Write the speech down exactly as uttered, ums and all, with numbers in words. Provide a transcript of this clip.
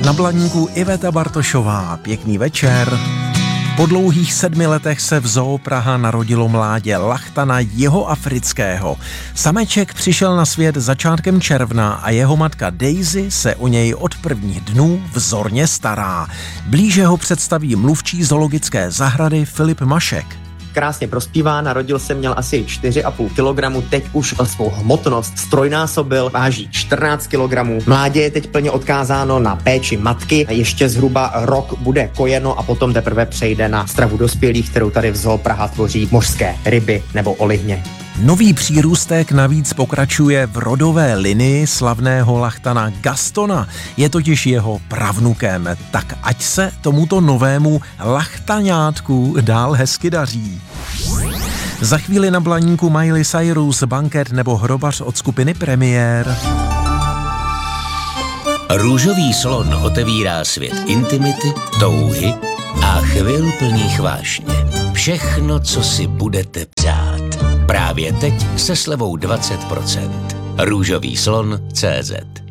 Na Blaníku Iveta Bartošová. Pěkný večer. Po dlouhých sedmi letech se v Zoo Praha narodilo mládě lachtana jihoafrického. Sameček přišel na svět začátkem června a jeho matka Daisy se o něj od prvních dnů vzorně stará. Blíže ho představí mluvčí zoologické zahrady Filip Mašek. Krásně prospívá, narodil se, měl asi čtyři a půl kilogramu, teď už svou hmotnost strojnásobil, váží čtrnáct kilogramů. Mládě je teď plně odkázáno na péči matky, ještě zhruba rok bude kojeno a potom teprve přejde na stravu dospělých, kterou tady v Zoo Praha tvoří mořské ryby nebo olivně. Nový přírůstek navíc pokračuje v rodové linii slavného lachtana Gastona. Je totiž jeho pravnukem, tak ať se tomuto novému lachtaňátku dál hezky daří. Za chvíli na Blaníku Miley Cyrus, Banket nebo Hrobař od skupiny Premiér. Růžový slon otevírá svět intimity, touhy a chvil plných vášně. Všechno, co si budete přát. Právě teď se slevou dvacet procent. Růžový slon tečka cé zet